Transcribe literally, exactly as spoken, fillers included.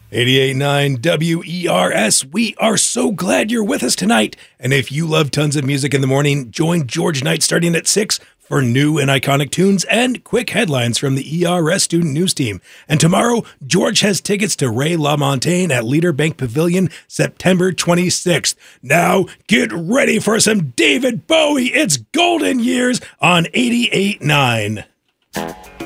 eighty-eight point nine W E R S, we are so glad you're with us tonight. And if you love tons of music in the morning, join George Knight starting at six for new and iconic tunes and quick headlines from the E R S Student News Team. And tomorrow, George has tickets to Ray LaMontagne at Leader Bank Pavilion, September twenty-sixth. Now, get ready for some David Bowie. It's Golden Years on eighty-eight point nine.